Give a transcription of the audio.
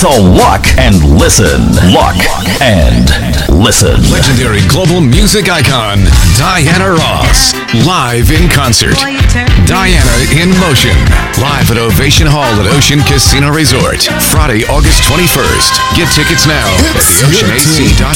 So lock and listen. Lock and listen. Legendary global music icon, Diana Ross. Live in concert. Diana in Motion. Live at Ovation Hall at Ocean Casino Resort. Friday, August 21st. Get tickets now at theoceanac.com.